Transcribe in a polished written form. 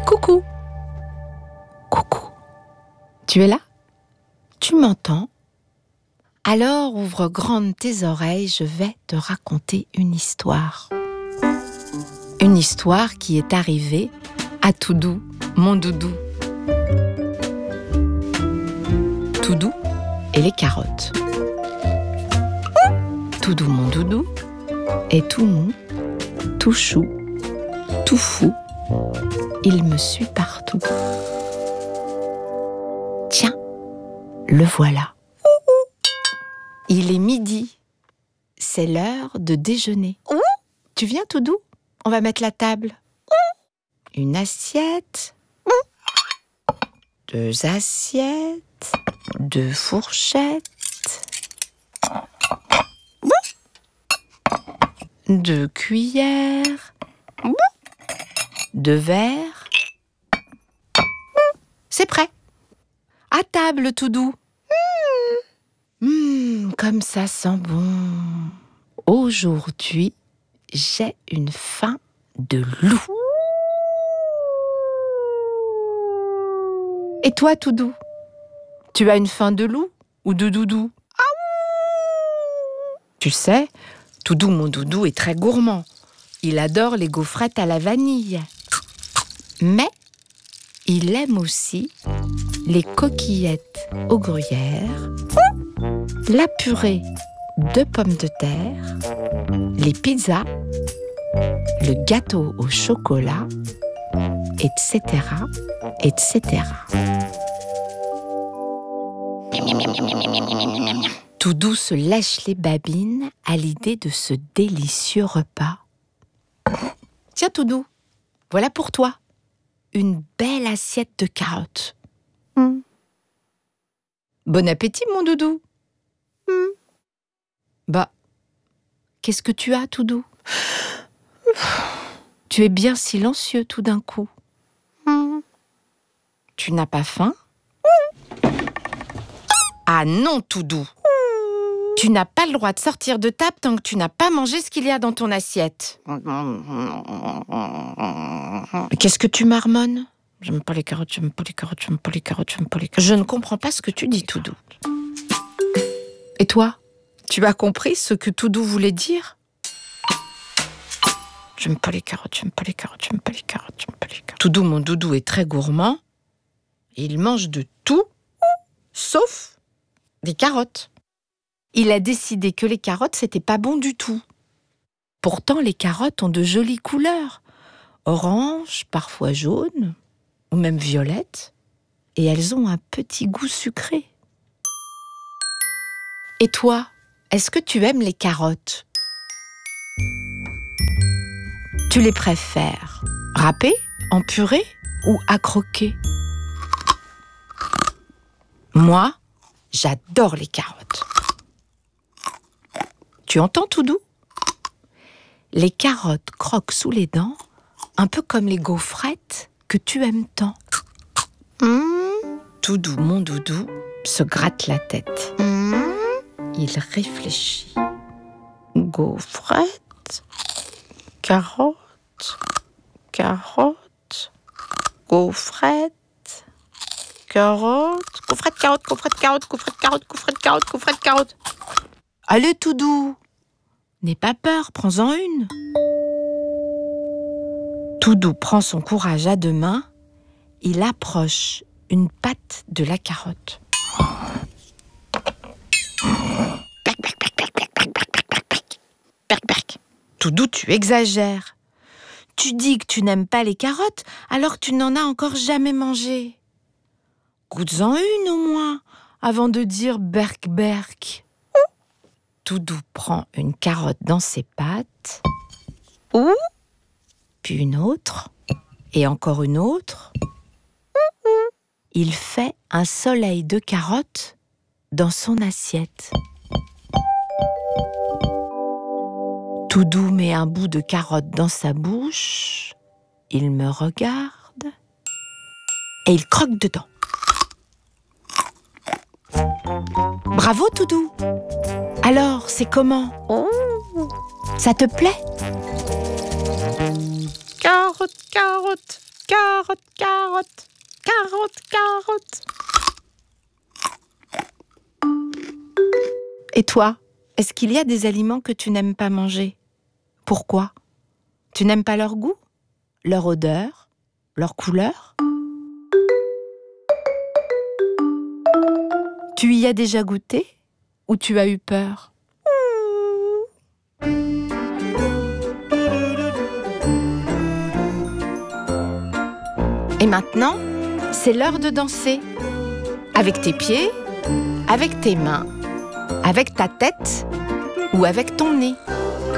Coucou. Coucou. Tu es là? Tu m'entends? Alors ouvre grandes tes oreilles, je vais te raconter une histoire. Une histoire qui est arrivée à Toudou, mon doudou. Toudou et les carottes. Toudou, mon doudou, est tout mou, tout chou, tout fou. Il me suit partout. Tiens, le voilà. Il est midi. C'est l'heure de déjeuner. Tu viens, Toudou? On va mettre la table. Une assiette. 2 assiettes. 2 fourchettes. 2 cuillères. 2 verres. C'est prêt. À table, Toudou. Comme ça sent bon. Aujourd'hui, j'ai une faim de loup. Et toi, Toudou? Tu as une faim de loup ou de doudou? Tu sais, Toudou, mon doudou, est très gourmand. Il adore les gaufrettes à la vanille. Mais il aime aussi les coquillettes au gruyère, la purée de pommes de terre, les pizzas, le gâteau au chocolat, etc., etc. Toudou se lèche les babines à l'idée de ce délicieux repas. Tiens, Toudou, voilà pour toi une belle assiette de carottes. Bon appétit, mon doudou. Bah, qu'est-ce que tu as, Toudou? Tu es bien silencieux tout d'un coup. Tu n'as pas faim? Ah non, Toudou. Tu n'as pas le droit de sortir de table tant que tu n'as pas mangé ce qu'il y a dans ton assiette. Qu'est-ce que tu marmonnes? J'aime pas les carottes, j'aime pas les carottes, j'aime pas les carottes, j'aime pas les carottes. Je ne comprends pas ce que tu dis, Toudou. Et toi, tu as compris ce que Toudou voulait dire? J'aime pas les carottes, j'aime pas les carottes, j'aime pas les carottes, j'aime pas les carottes. Toudou, mon doudou, est très gourmand. Il mange de tout, sauf des carottes. Il a décidé que les carottes, c'était pas bon du tout. Pourtant, les carottes ont de jolies couleurs. Orange, parfois jaune, ou même violette. Et elles ont un petit goût sucré. Et toi, est-ce que tu aimes les carottes? Tu les préfères râpées, en purée ou à croquer? Moi, j'adore les carottes. Tu entends, Toudou? Les carottes croquent sous les dents, un peu comme les gaufrettes que tu aimes tant. Toudou, mon doudou, se gratte la tête. Il réfléchit. Gaufrettes, carottes, carottes, gaufrettes, carottes, gaufrettes, carottes, gaufrettes, carottes, gaufrettes, carottes, gaufrettes, carottes, gaufrettes, carottes. Allez, Toudou, n'aie pas peur, prends-en une. Toudou prend son courage à 2 mains. Il approche une patte de la carotte. Toudou, tu exagères. Tu dis que tu n'aimes pas les carottes, alors tu n'en as encore jamais mangé. Goûte-en une au moins, avant de dire berk berk. Toudou prend une carotte dans ses pattes, puis une autre, et encore une autre. Il fait un soleil de carottes dans son assiette. Toudou met un bout de carotte dans sa bouche. Il me regarde et il croque dedans. Bravo, Toudou! Alors, c'est comment? Ça te plaît? Carotte, carotte, carotte, carotte, carotte, carotte. Et toi, est-ce qu'il y a des aliments que tu n'aimes pas manger? Pourquoi? Tu n'aimes pas leur goût, leur odeur, leur couleur? Tu y as déjà goûté ou tu as eu peur? Et maintenant, c'est l'heure de danser. Avec tes pieds, avec tes mains, avec ta tête ou avec ton nez.